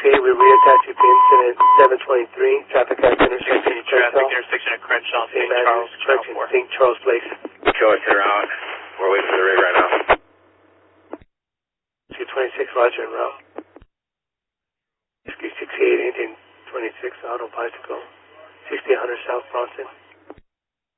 we reattach you to incident 723, traffic at intersection Traffic intersection at Crenshaw, St. Charles, St. Charles Place. Killer clear out. We're waiting for the rig right now. 226, Roger en route. 68, Indian 26, auto bicycle. 60, 100 South Bronson.